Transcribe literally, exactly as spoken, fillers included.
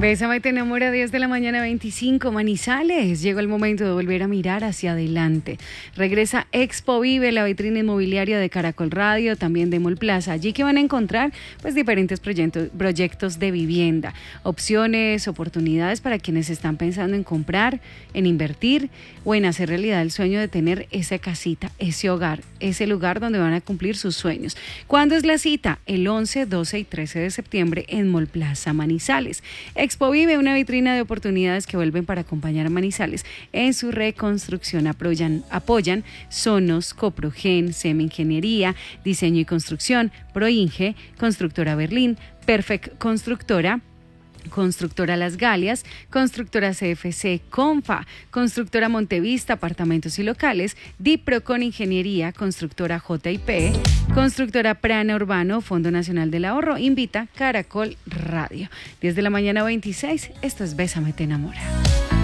Bésame te enamora, diez de la mañana, veinticinco, Manizales. Llegó el momento de volver a mirar hacia adelante. Regresa Expo Vive, la vitrina inmobiliaria de Caracol Radio, también de Mall Plaza. Allí que van a encontrar pues diferentes proyectos, proyectos de vivienda, opciones, oportunidades para quienes están pensando en comprar, en invertir o en hacer realidad el sueño de tener esa casita, ese hogar, ese lugar donde van a cumplir sus sueños. ¿Cuándo es la cita? El once, doce y trece de septiembre en Mall Plaza Manizales. Expo Vive, una vitrina de oportunidades que vuelven para acompañar a Manizales en su reconstrucción. Apoyan, apoyan Sonos, Coprogen, Sema Ingeniería, Diseño y Construcción, Proinge, Constructora Berlín, Perfect Constructora, Constructora Las Galias, Constructora C F C Confa, Constructora Montevista, Apartamentos y Locales, Dipro con Ingeniería, Constructora J I P, Constructora Prana Urbano, Fondo Nacional del Ahorro, invita Caracol Radio. diez de la mañana, veintiséis, esto es Bésame te enamora.